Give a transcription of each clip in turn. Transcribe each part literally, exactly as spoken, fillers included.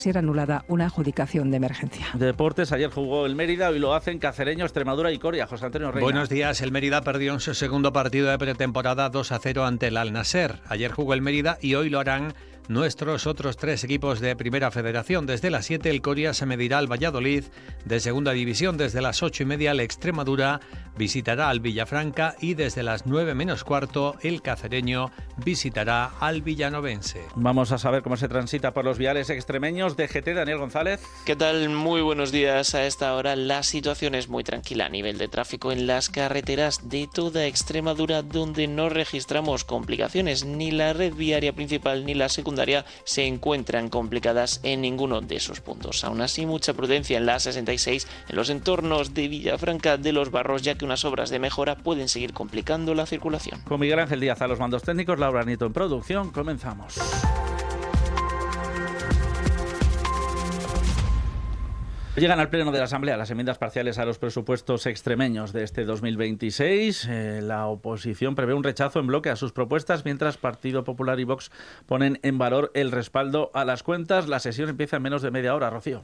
ser anulada una adjudicación de emergencia. Deportes, ayer jugó el Mérida, hoy lo hacen Cacereño, Extremadura y Coria. José Antonio Reina. Buenos días. El Mérida perdió en su segundo partido de pretemporada dos a cero ante el Al-Nasser. Ayer jugó el Mérida y hoy lo harán nuestros otros tres equipos de Primera Federación. Desde las siete el Coria se medirá al Valladolid de Segunda División. Desde las ocho y media el Extremadura visitará al Villafranca y desde las nueve menos cuarto el Cacereño visitará al Villanovense. Vamos a saber cómo se transita por los viales extremeños. D G T, Daniel González. ¿Qué tal? Muy buenos días. A esta hora la situación es muy tranquila a nivel de tráfico en las carreteras de toda Extremadura, donde no registramos complicaciones. Ni la red viaria principal ni la secundaria se encuentran complicadas en ninguno de esos puntos. Aún así, mucha prudencia en la A sesenta y seis en los entornos de Villafranca de los Barros, ya que unas obras de mejora pueden seguir complicando la circulación. Con Miguel Ángel Díaz a los mandos técnicos, Laura Nieto en producción. Comenzamos. Llegan al Pleno de la Asamblea las enmiendas parciales a los presupuestos extremeños de este dos mil veintiséis. Eh, la oposición prevé un rechazo en bloque a sus propuestas, mientras Partido Popular y Vox ponen en valor el respaldo a las cuentas. La sesión empieza en menos de media hora, Rocío.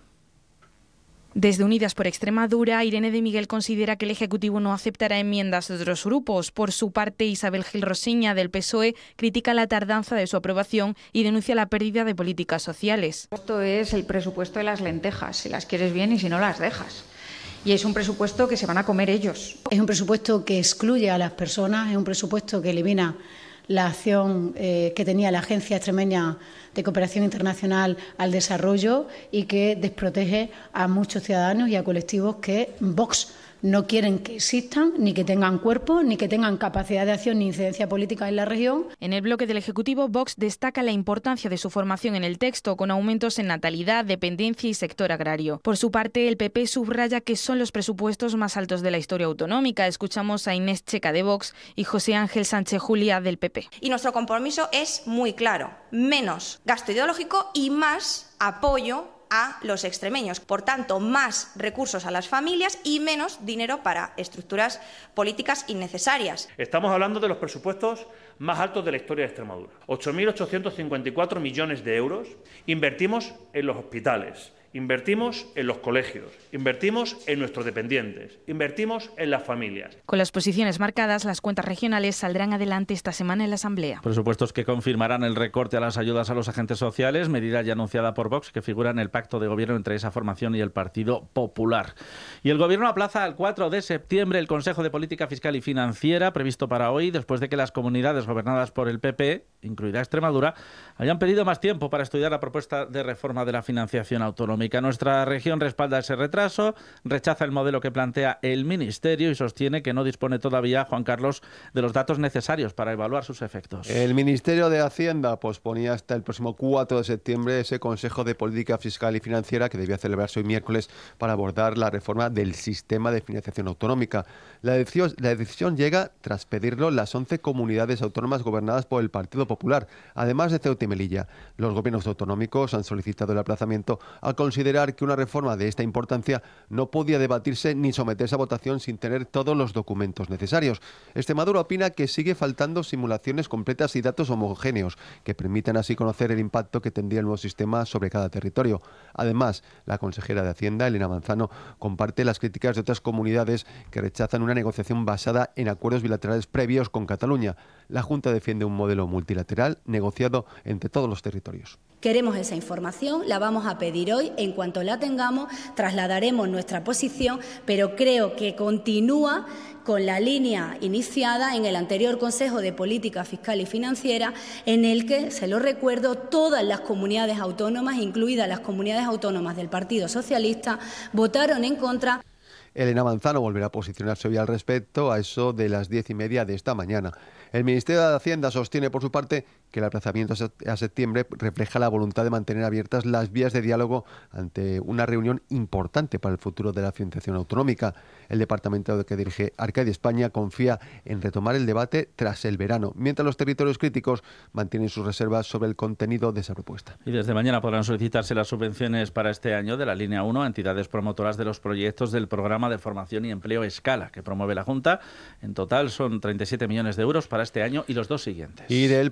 Desde Unidas por Extremadura, Irene de Miguel considera que el Ejecutivo no aceptará enmiendas de otros grupos. Por su parte, Isabel Gil Rosiña, del P S O E, critica la tardanza de su aprobación y denuncia la pérdida de políticas sociales. Esto es el presupuesto de las lentejas, si las quieres bien y si no las dejas. Y es un presupuesto que se van a comer ellos. Es un presupuesto que excluye a las personas, es un presupuesto que elimina la acción eh, que tenía la Agencia Extremeña de Cooperación Internacional al Desarrollo y que desprotege a muchos ciudadanos y a colectivos que Vox no quieren que existan, ni que tengan cuerpo, ni que tengan capacidad de acción ni incidencia política en la región. En el bloque del Ejecutivo, Vox destaca la importancia de su formación en el texto, con aumentos en natalidad, dependencia y sector agrario. Por su parte, el P P subraya que son los presupuestos más altos de la historia autonómica. Escuchamos a Inés Checa, de Vox, y José Ángel Sánchez Julia, del P P. Y nuestro compromiso es muy claro: menos gasto ideológico y más apoyo a los extremeños. Por tanto, más recursos a las familias y menos dinero para estructuras políticas innecesarias. Estamos hablando de los presupuestos más altos de la historia de Extremadura. ocho mil ochocientos cincuenta y cuatro millones de euros invertimos en los hospitales, invertimos en los colegios, invertimos en nuestros dependientes, invertimos en las familias. Con las posiciones marcadas, las cuentas regionales saldrán adelante esta semana en la Asamblea. Presupuestos que confirmarán el recorte a las ayudas a los agentes sociales, medida ya anunciada por Vox, que figura en el pacto de gobierno entre esa formación y el Partido Popular. Y el Gobierno aplaza al cuatro de septiembre el Consejo de Política Fiscal y Financiera, previsto para hoy, después de que las comunidades gobernadas por el P P, incluida Extremadura, hayan pedido más tiempo para estudiar la propuesta de reforma de la financiación autonómica. Nuestra región respalda ese retraso, rechaza el modelo que plantea el Ministerio y sostiene que no dispone todavía, Juan Carlos, de los datos necesarios para evaluar sus efectos. El Ministerio de Hacienda posponía hasta el próximo cuatro de septiembre ese Consejo de Política Fiscal y Financiera que debía celebrarse hoy miércoles para abordar la reforma del sistema de financiación autonómica. La decisión, la decisión llega tras pedirlo las once comunidades autónomas gobernadas por el Partido Popular, además de Ceuta y Melilla. Los gobiernos autonómicos han solicitado el aplazamiento al considerar que una reforma de esta importancia no podía debatirse ni someterse a votación sin tener todos los documentos necesarios. Extremadura opina que sigue faltando simulaciones completas y datos homogéneos que permitan así conocer el impacto que tendría el nuevo sistema sobre cada territorio. Además, la consejera de Hacienda, Elena Manzano, comparte las críticas de otras comunidades que rechazan una negociación basada en acuerdos bilaterales previos con Cataluña. La Junta defiende un modelo multilateral negociado entre todos los territorios. Queremos esa información, la vamos a pedir hoy. En cuanto la tengamos, trasladaremos nuestra posición, pero creo que continúa con la línea iniciada en el anterior Consejo de Política Fiscal y Financiera, en el que, se lo recuerdo, todas las comunidades autónomas, incluidas las comunidades autónomas del Partido Socialista, votaron en contra. Elena Manzano volverá a posicionarse hoy al respecto a eso de las diez y media de esta mañana. El Ministerio de Hacienda sostiene, por su parte, que el aplazamiento a septiembre refleja la voluntad de mantener abiertas las vías de diálogo ante una reunión importante para el futuro de la financiación autonómica. El departamento que dirige Arcadia España confía en retomar el debate tras el verano, mientras los territorios críticos mantienen sus reservas sobre el contenido de esa propuesta. Y desde mañana podrán solicitarse las subvenciones para este año de la línea uno a entidades promotoras de los proyectos del programa de formación y empleo Escala, que promueve la Junta. En total son treinta y siete millones de euros para este año y los dos siguientes. Y de él podrán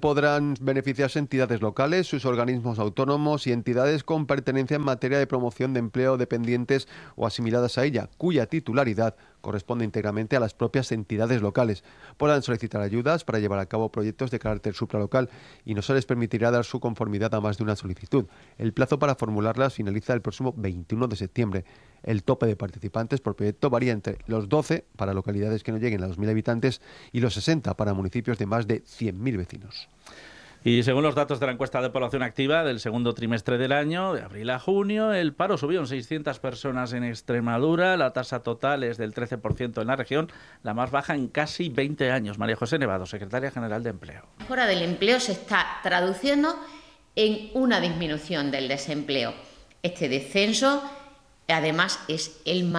podrán beneficiarse entidades locales, sus organismos autónomos y entidades con pertenencia en materia de promoción de empleo dependientes o asimiladas a ella, cuya titularidad corresponde íntegramente a las propias entidades locales. Podrán solicitar ayudas para llevar a cabo proyectos de carácter supralocal y no se les permitirá dar su conformidad a más de una solicitud. El plazo para formularlas finaliza el próximo veintiuno de septiembre. El tope de participantes por proyecto varía entre los doce para localidades que no lleguen a dos mil habitantes y los sesenta para municipios de más de cien mil vecinos. Y según los datos de la encuesta de población activa del segundo trimestre del año, de abril a junio, el paro subió en seiscientas personas en Extremadura. La tasa total es del trece por ciento en la región, la más baja en casi veinte años. María José Nevado, secretaria general de Empleo. La mejora del empleo se está traduciendo en una disminución del desempleo. Este descenso, además, es el más